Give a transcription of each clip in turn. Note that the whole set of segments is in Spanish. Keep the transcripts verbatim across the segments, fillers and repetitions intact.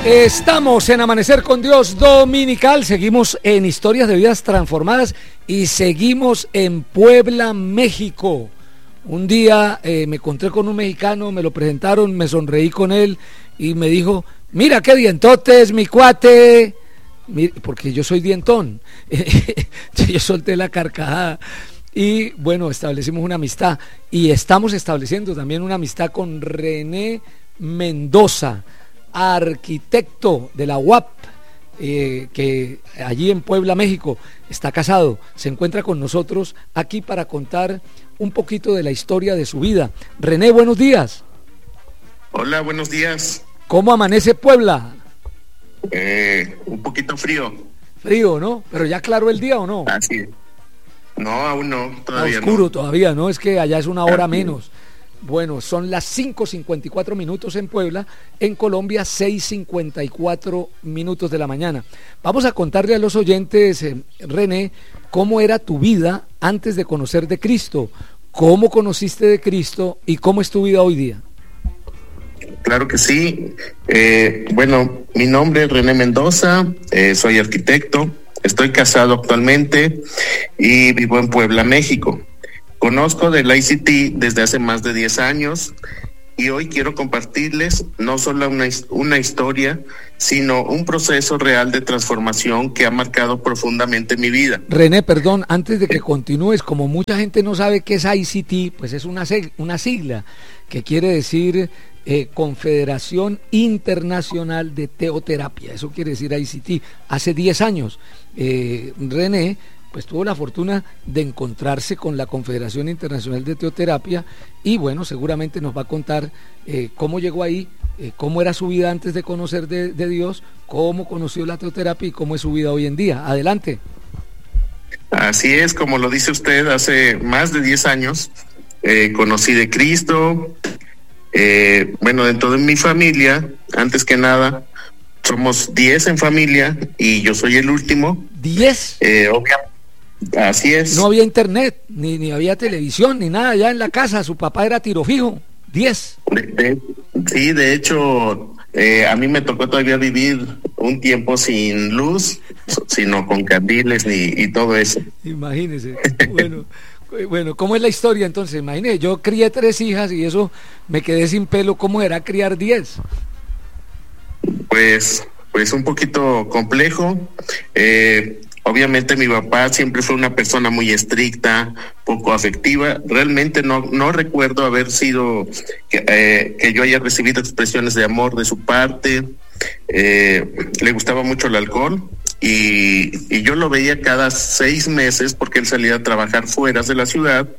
Estamos en Amanecer con Dios Dominical, seguimos en Historias de Vidas Transformadas y seguimos en Puebla, México. Un día eh, me encontré con un mexicano, me lo presentaron, me sonreí con él y me dijo, mira qué dientotes, mi cuate, porque yo soy dientón. Yo solté la carcajada y bueno, establecimos una amistad y estamos estableciendo también una amistad con René Mendoza, arquitecto de la U A P, eh, que allí en Puebla, México, está casado, se encuentra con nosotros aquí para contar un poquito de la historia de su vida. René, buenos días. Hola, buenos días. ¿Cómo amanece Puebla? Eh, un poquito frío. Frío, ¿no? ¿Pero ya aclaró el día o no? Ah, sí. No, aún no, todavía Está oscuro no. todavía, ¿no? Es que allá es una hora Ah, menos. Bueno, son las cinco cincuenta y cuatro minutos en Puebla, en Colombia seis cincuenta y cuatro minutos de la mañana. Vamos a contarle a los oyentes, eh, René, cómo era tu vida antes de conocer de Cristo, cómo conociste de Cristo y cómo es tu vida hoy día. Claro que sí. Eh, bueno, mi nombre es René Mendoza, eh, soy arquitecto, estoy casado actualmente y vivo en Puebla, México. Conozco del I C T desde hace más de diez años y hoy quiero compartirles no solo una, una historia, sino un proceso real de transformación que ha marcado profundamente mi vida. René, perdón, antes de que continúes, como mucha gente no sabe qué es I C T, pues es una, una sigla que quiere decir eh, Confederación Internacional de Teoterapia, eso quiere decir I C T. Hace diez años, eh, René pues tuvo la fortuna de encontrarse con la Confederación Internacional de Teoterapia y bueno, seguramente nos va a contar eh, cómo llegó ahí, eh, cómo era su vida antes de conocer de, de Dios, cómo conoció la teoterapia y cómo es su vida hoy en día. Adelante. Así es, como lo dice usted, hace más de diez años eh, conocí de Cristo. Eh, bueno, dentro de mi familia, antes que nada, somos diez en familia y yo soy el último. ¿diez? Eh, obviamente. Así es. No había internet, ni, ni había televisión, ni nada ya en la casa. Su papá era tiro fijo. Diez. De, de, sí, de hecho, eh, a mí me tocó todavía vivir un tiempo sin luz, sino con candiles y, y todo eso. Imagínese. Bueno, bueno, ¿cómo es la historia entonces? Imagínese, yo crié tres hijas y eso me quedé sin pelo. ¿Cómo era criar diez? Pues, pues un poquito complejo. Eh, Obviamente mi papá siempre fue una persona muy estricta, poco afectiva. Realmente no no recuerdo haber sido, que, eh, que yo haya recibido expresiones de amor de su parte. Eh, le gustaba mucho el alcohol y, y yo lo veía cada seis meses porque él salía a trabajar fuera de la ciudad.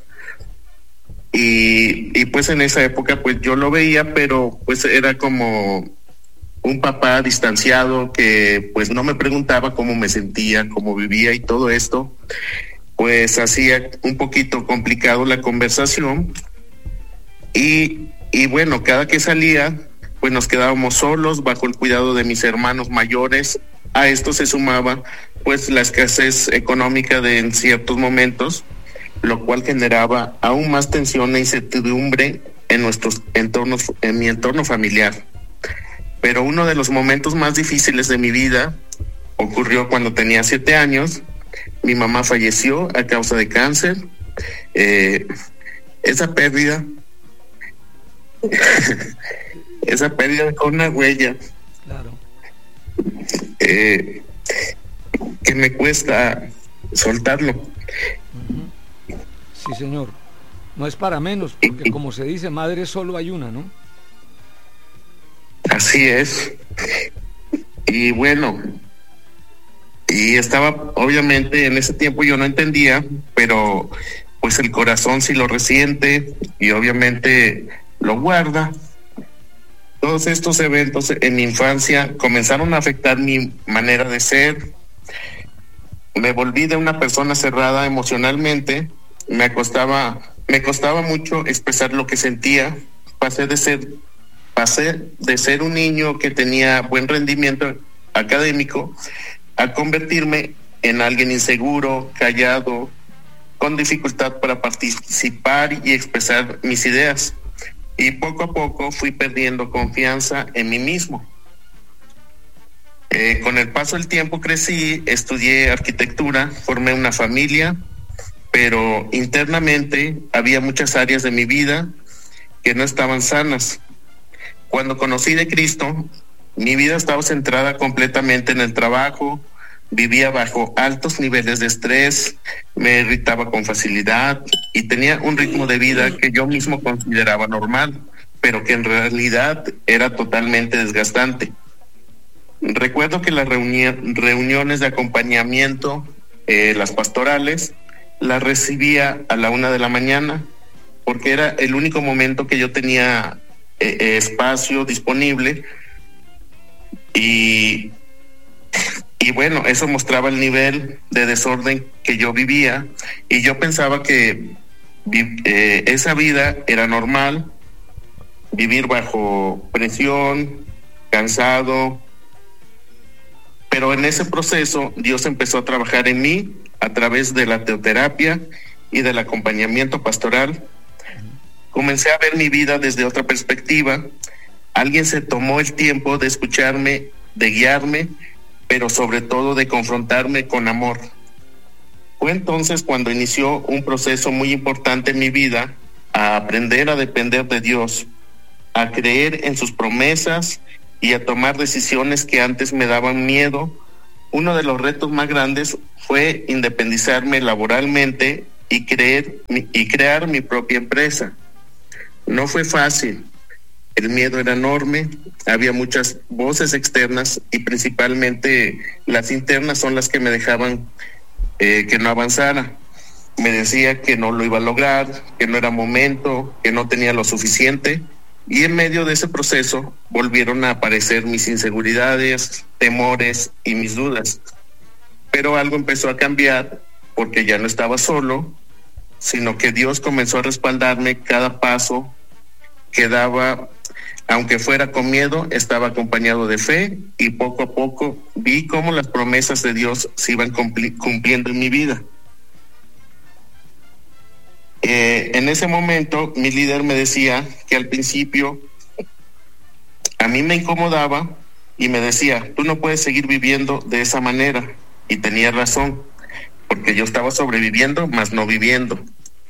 Y, y pues en esa época pues yo lo veía, pero pues era como un papá distanciado que pues no me preguntaba cómo me sentía, cómo vivía y todo esto, pues hacía un poquito complicado la conversación y, y bueno, cada que salía pues nos quedábamos solos bajo el cuidado de mis hermanos mayores. A esto se sumaba pues la escasez económica de en ciertos momentos, lo cual generaba aún más tensión e incertidumbre en nuestros entornos, en mi entorno familiar. Pero uno de los momentos más difíciles de mi vida ocurrió cuando tenía siete años. Mi mamá falleció a causa de cáncer. Eh, esa pérdida, esa pérdida dejó una huella. Claro. Eh, que me cuesta soltarlo. Uh-huh. Sí, señor. No es para menos, porque como se dice, madre solo hay una, ¿no? Así es. Y bueno, y estaba, obviamente en ese tiempo yo no entendía, pero pues el corazón sí lo resiente y obviamente lo guarda. Todos estos eventos en mi infancia comenzaron a afectar mi manera de ser. Me volví de una persona cerrada emocionalmente. Me costaba, me costaba mucho expresar lo que sentía. Pasé de ser Pasé de ser un niño que tenía buen rendimiento académico a convertirme en alguien inseguro, callado, con dificultad para participar y expresar mis ideas. Y poco a poco fui perdiendo confianza en mí mismo. Eh, con el paso del tiempo crecí, estudié arquitectura, formé una familia, pero internamente había muchas áreas de mi vida que no estaban sanas. Cuando conocí de Cristo, mi vida estaba centrada completamente en el trabajo, vivía bajo altos niveles de estrés, me irritaba con facilidad y tenía un ritmo de vida que yo mismo consideraba normal, pero que en realidad era totalmente desgastante. Recuerdo que las reuni- reuniones de acompañamiento, eh, las pastorales, las recibía a la una de la mañana, porque era el único momento que yo tenía eh, eh, espacio disponible y, y bueno, eso mostraba el nivel de desorden que yo vivía y yo pensaba que vi- eh, esa vida era normal, vivir bajo presión, cansado. Pero en ese proceso Dios empezó a trabajar en mí a través de la teoterapia y del acompañamiento pastoral. Comencé a ver mi vida desde otra perspectiva. Alguien se tomó el tiempo de escucharme, de guiarme, pero sobre todo de confrontarme con amor. Fue entonces cuando inició un proceso muy importante en mi vida, a aprender a depender de Dios, a creer en sus promesas y a tomar decisiones que antes me daban miedo. Uno de los retos más grandes fue independizarme laboralmente y creer y crear mi propia empresa. No fue fácil. El miedo era enorme, había muchas voces externas y principalmente las internas son las que me dejaban eh, que no avanzara. Me decía que no lo iba a lograr, que no era momento, que no tenía lo suficiente. Y en medio de ese proceso volvieron a aparecer mis inseguridades, temores y mis dudas. Pero algo empezó a cambiar porque ya no estaba solo, sino que Dios comenzó a respaldarme cada paso que daba, aunque fuera con miedo, estaba acompañado de fe y poco a poco vi cómo las promesas de Dios se iban cumpli- cumpliendo en mi vida. Eh, en ese momento mi líder me decía que al principio a mí me incomodaba y me decía, tú no puedes seguir viviendo de esa manera, y tenía razón, porque yo estaba sobreviviendo más no viviendo.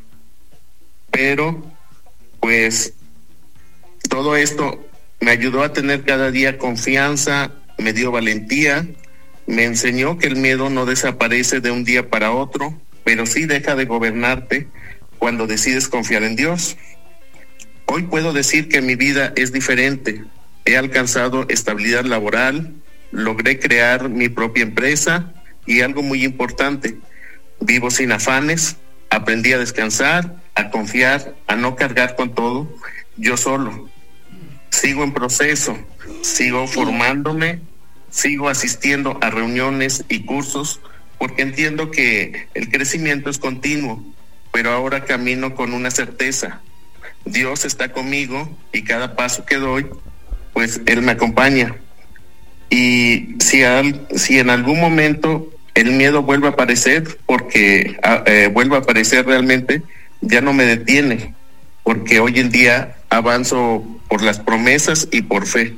Pero pues todo esto me ayudó a tener cada día confianza, me dio valentía, me enseñó que el miedo no desaparece de un día para otro, pero sí deja de gobernarte cuando decides confiar en Dios. Hoy puedo decir que mi vida es diferente. He alcanzado estabilidad laboral, logré crear mi propia empresa y algo muy importante, vivo sin afanes, aprendí a descansar, a confiar, a no cargar con todo yo solo. Sigo en proceso, sigo formándome, sigo asistiendo a reuniones y cursos porque entiendo que el crecimiento es continuo. Pero ahora camino con una certeza. Dios está conmigo y cada paso que doy, pues Él me acompaña. Y si, al, si en algún momento el miedo vuelve a aparecer, porque eh, vuelve a aparecer realmente, ya no me detiene, porque hoy en día avanzo por las promesas y por fe.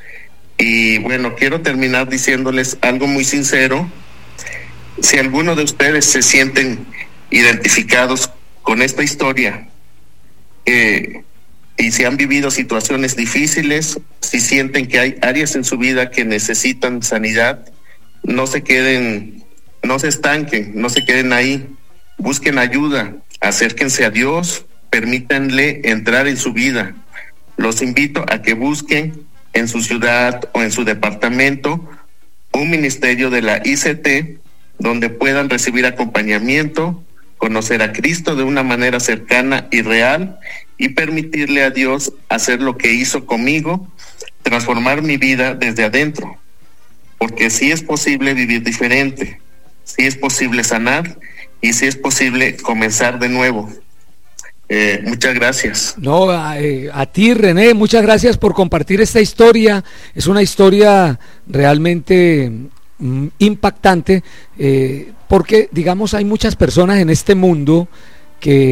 Y bueno, quiero terminar diciéndoles algo muy sincero. Si alguno de ustedes se sienten identificados con esta historia eh, y si han vivido situaciones difíciles, si sienten que hay áreas en su vida que necesitan sanidad, no se queden, no se estanquen, no se queden ahí, busquen ayuda, acérquense a Dios, permítanle entrar en su vida. Los invito a que busquen en su ciudad o en su departamento un ministerio de la I C T donde puedan recibir acompañamiento, conocer a Cristo de una manera cercana y real y permitirle a Dios hacer lo que hizo conmigo, transformar mi vida desde adentro, porque sí es posible vivir diferente, sí es posible sanar y sí es posible comenzar de nuevo. Eh, muchas gracias. No, a, eh, a ti, René, muchas gracias por compartir esta historia. Es una historia realmente mm, impactante, eh, porque, digamos, hay muchas personas en este mundo que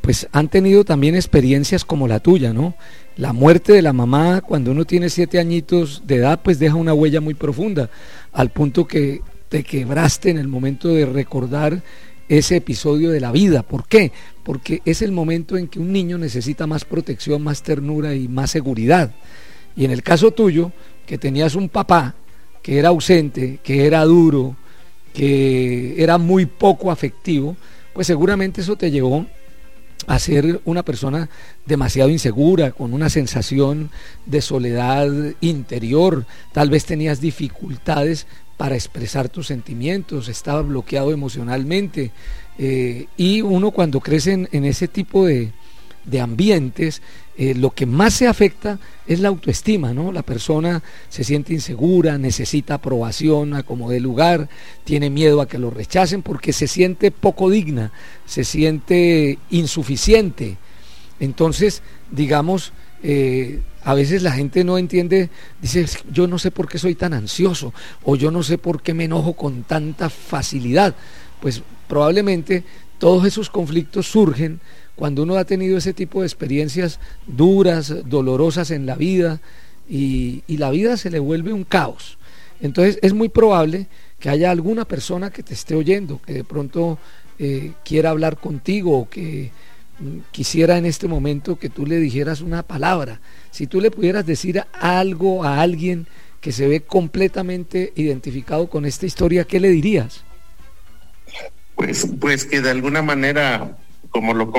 pues han tenido también experiencias como la tuya, ¿no? La muerte de la mamá cuando uno tiene siete añitos de edad, pues deja una huella muy profunda, al punto que te quebraste en el momento de recordar ese episodio de la vida. ¿Por qué? Porque es el momento en que un niño necesita más protección, más ternura y más seguridad. Y en el caso tuyo, que tenías un papá que era ausente, que era duro, que era muy poco afectivo, pues seguramente eso te llevó a ser una persona demasiado insegura, con una sensación de soledad interior. Tal vez tenías dificultades para expresar tus sentimientos, estaba bloqueado emocionalmente, eh, y uno cuando crece en, en ese tipo de, de ambientes, eh, lo que más se afecta es la autoestima, ¿no? La persona se siente insegura, necesita aprobación a como dé lugar, tiene miedo a que lo rechacen porque se siente poco digna, se siente insuficiente. Entonces, digamos, eh, a veces la gente no entiende, dice, yo no sé por qué soy tan ansioso, o yo no sé por qué me enojo con tanta facilidad. Pues probablemente todos esos conflictos surgen cuando uno ha tenido ese tipo de experiencias duras, dolorosas en la vida, y, y la vida se le vuelve un caos. Entonces es muy probable que haya alguna persona que te esté oyendo, que de pronto eh, quiera hablar contigo, o que mm, quisiera en este momento que tú le dijeras una palabra. Si tú le pudieras decir algo a alguien que se ve completamente identificado con esta historia, ¿qué le dirías? Pues, pues que de alguna manera, como lo